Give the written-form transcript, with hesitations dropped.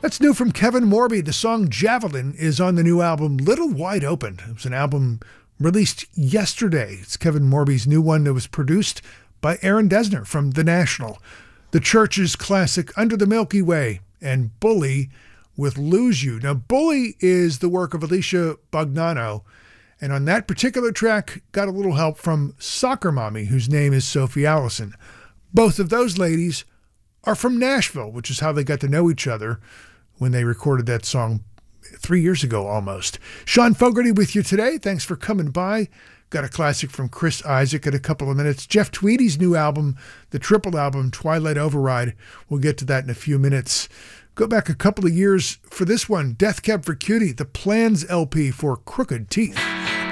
That's new from Kevin Morby. The song Javelin is on the new album Little Wide Open. It was an album released yesterday. It's Kevin Morby's new one that was produced by Aaron Dessner from The National. The Church's classic Under the Milky Way and Bully with Lose You. Now, Bully is the work of Alicia Bognanno, and on that particular track, got a little help from Soccer Mommy, whose name is Sophie Allison. Both of those ladies are from Nashville, which is how they got to know each other when they recorded that song 3 years ago almost. Sean Fogarty with you today. Thanks for coming by. Got a classic from Chris Isaak in a couple of minutes. Jeff Tweedy's new album, the triple album, Twilight Override. We'll get to that in a few minutes. Go back a couple of years for this one, Death Cab for Cutie, the Plans LP for Crooked Teeth.